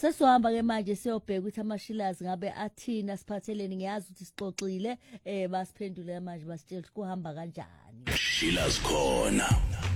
Sesizohamba ke manje siyobheka ukuthi amashilazi ngabe athina siphatheleni ngiyazi ukuthi sixoxile basiphendule manje basitshela ukuthi kuhamba kanjani. Shilazi khona.